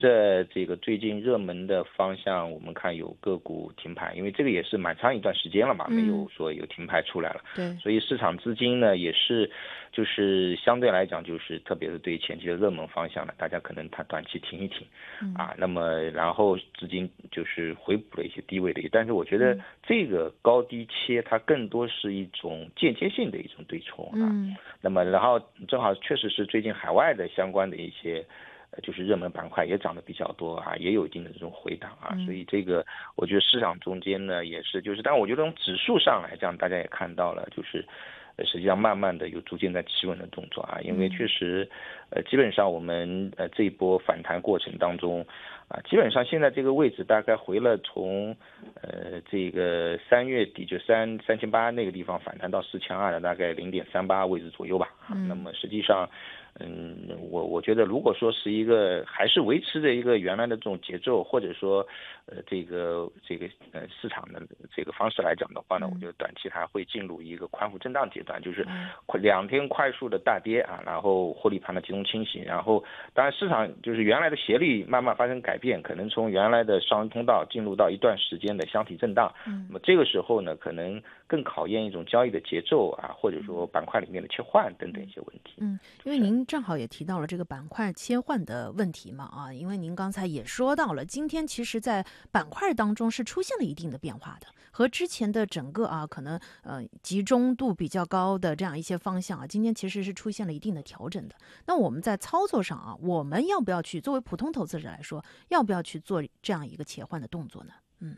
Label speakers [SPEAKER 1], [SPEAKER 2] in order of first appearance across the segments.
[SPEAKER 1] 这个最近热门的方向，我们看有个股停牌，因为这个也是蛮长一段时间了嘛，没有说有停牌出来了。
[SPEAKER 2] 对，
[SPEAKER 1] 所以市场资金呢也是，就是相对来讲，就是特别是对前期的热门方向呢，大家可能它短期停一停，那么然后资金就是回补了一些低位的，但是我觉得这个高低切它更多是一种间接性的一种对冲那么然后正好确实是最近海外的相关的一些。就是热门板块也涨得比较多也有一定的这种回档所以这个我觉得市场中间呢也是就是，但我觉得从指数上来讲，大家也看到了，就是实际上慢慢的有逐渐在企稳的动作因为确实基本上我们这一波反弹过程当中基本上现在这个位置大概回了从这个3月底就3800那个地方反弹到4200的大概0.38位置左右吧那么实际上我觉得如果说是一个还是维持着一个原来的这种节奏，或者说这个市场的这个方式来讲的话呢，我觉得短期还会进入一个宽幅震荡阶段，就是2天快速的大跌然后获利盘的集中清洗，然后当然市场就是原来的斜率慢慢发生改变，可能从原来的上升通道进入到一段时间的箱体震荡，那么这个时候呢，可能更考验一种交易的节奏或者说板块里面的切换等等一些问题。
[SPEAKER 2] 因为您正好也提到了这个板块切换的问题嘛因为您刚才也说到了，今天其实在板块当中是出现了一定的变化的，和之前的整个可能集中度比较高的这样一些方向今天其实是出现了一定的调整的。那我们在操作上我们要不要去作为普通投资者来说，要不要去做这样一个切换的动作呢？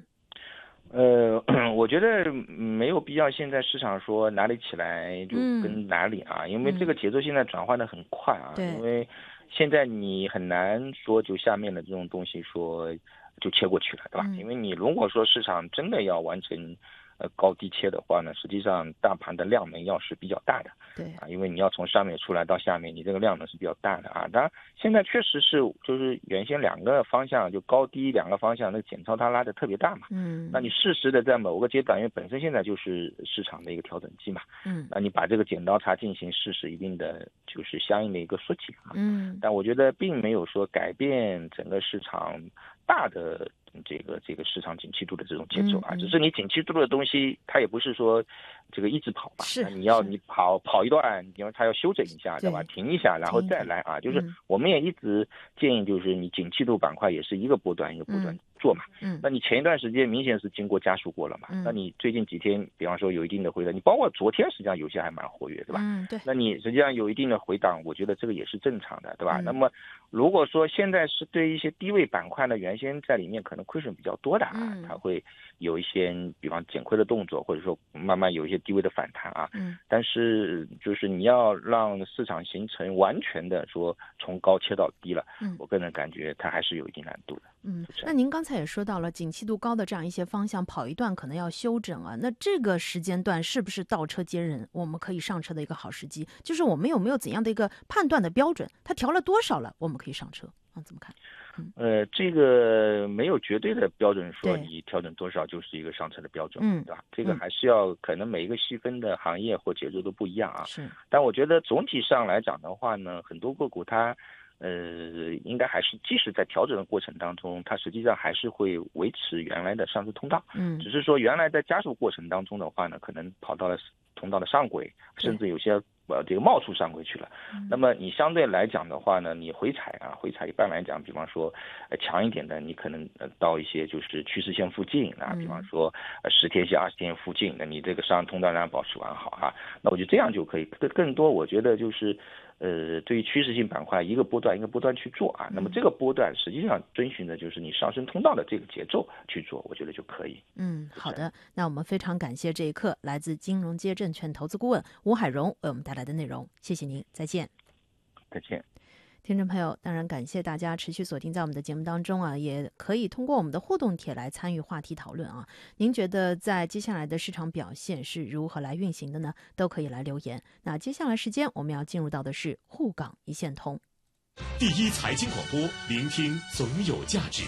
[SPEAKER 1] 我觉得没有必要现在市场说哪里起来就跟哪里因为这个节奏现在转换的很快因为现在你很难说就下面的这种东西说就切过去了，对吧？因为你如果说市场真的要完成高低切的话呢，实际上大盘的量能要是比较大的，
[SPEAKER 2] 对
[SPEAKER 1] 因为你要从上面出来到下面，你这个量能是比较大的当然现在确实是就是原先2个方向就高低2个方向那个减超它拉的特别大嘛，那你适时的在某个阶段，因为本身现在就是市场的一个调整期嘛，那你把这个剪刀差进行适时一定的就是相应的一个缩紧但我觉得并没有说改变整个市场大的这个市场景气度的这种节奏只是你景气度的东西它也不是说这个一直跑嘛，你跑一段，因为它要修整一下，对吧？停一下，然后再来就是我们也一直建议，就是你景气度板块也是一个波段一个波段做嘛。那你前一段时间明显是经过加速过了嘛，那你最近几天，比方说有一定的回档，你包括昨天实际上有些还蛮活跃，对吧？
[SPEAKER 2] 对。
[SPEAKER 1] 那你实际上有一定的回档，我觉得这个也是正常的，对吧？那么如果说现在是对一些低位板块呢，原先在里面可能亏损比较多的它会有一些比方减亏的动作，或者说慢慢有一些低位的反弹但是就是你要让市场形成完全的说从高切到低了我个人感觉它还是有一定难度的。
[SPEAKER 2] 那您刚才也说到了景气度高的这样一些方向跑一段可能要休整那这个时间段是不是倒车接人我们可以上车的一个好时机？就是我们有没有怎样的一个判断的标准？它调了多少了我们可以上车怎么看？
[SPEAKER 1] 这个没有绝对的标准说你调整多少就是一个上车的标准，对吧？这个还是要可能每一个细分的行业或节奏都不一样
[SPEAKER 2] 是。
[SPEAKER 1] 但我觉得总体上来讲的话呢，很多个股它应该还是即使在调整的过程当中，它实际上还是会维持原来的上升通道，只是说原来在加速过程当中的话呢，可能跑到了通道的上轨，甚至有些这个冒出上轨去了。那么你相对来讲的话呢，你回踩一般来讲，比方说强一点的，你可能到一些就是趋势线附近比方说10天线、20天线附近，那你这个上升通道让保持完好那我觉得这样就可以。更多我觉得就是对于趋势性板块一个波段一个波段去做那么这个波段实际上遵循的就是你上升通道的这个节奏去做，我觉得就可以。
[SPEAKER 2] 好的，那我们非常感谢这一刻来自金融街证券投资顾问吴海荣为我们带来的内容，谢谢您，再见。
[SPEAKER 1] 再见。
[SPEAKER 2] 听众朋友，当然感谢大家持续锁定在我们的节目当中也可以通过我们的互动帖来参与话题讨论您觉得在接下来的市场表现是如何来运行的呢？都可以来留言。那接下来时间我们要进入到的是沪港一线通，
[SPEAKER 3] 第一财经广播，聆听总有价值，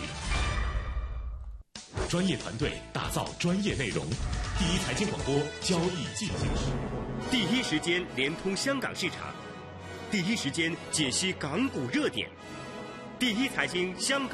[SPEAKER 3] 专业团队打造专业内容，第一财经广播交易进行时，
[SPEAKER 4] 第一时间连通香港市场，第一时间解析港股热点，第第一财经香港。